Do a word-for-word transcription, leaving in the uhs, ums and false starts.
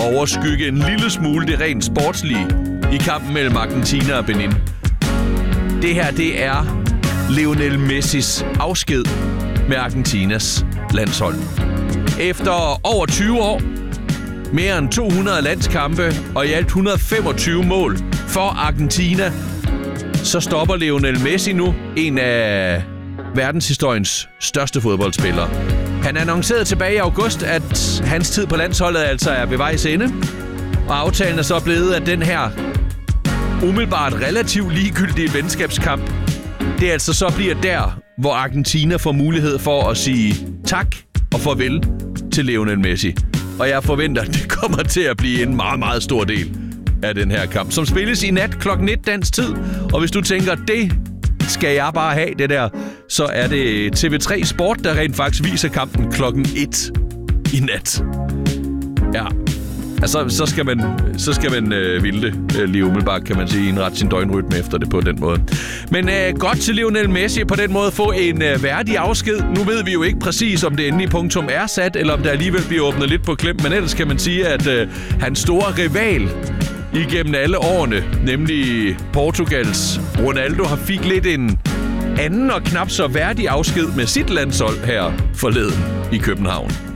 overskygge en lille smule det rent sportslige i kampen mellem Argentina og Benin. Det her, det er Lionel Messis afsked med Argentinas landshold. Efter over tyve år, mere end to hundrede landskampe og i alt et hundrede og femogtyve mål for Argentina, så stopper Lionel Messi nu, en af verdenshistoriens største fodboldspillere. Han annoncerede tilbage i august, at hans tid på landsholdet altså er ved vejs ende, og aftalen er så blevet, at den her umiddelbart relativt ligegyldige venskabskamp, det altså så bliver der, hvor Argentina får mulighed for at sige tak og farvel til Lionel Messi. Og jeg forventer, at det kommer til at blive en meget, meget stor del af den her kamp, som spilles i nat klokken et dansk tid. Og hvis du tænker, det skal jeg bare have, det der, så er det T V tre Sport, der rent faktisk viser kampen klokken et i nat. Ja, altså så skal man, så skal man øh, ville det øh, lige umiddelbart, kan man sige, indrette sin døgnrytme efter det på den måde. Men øh, godt til Lionel Messi på den måde få en øh, værdig afsked. Nu ved vi jo ikke præcis, om det endelige punktum er sat, eller om der alligevel bliver åbnet lidt på klem, men ellers kan man sige, at øh, hans store rival igennem alle årene, nemlig Portugals Ronaldo, har fik lidt en anden og knap så værdig afsked med sit landshold her forleden i København.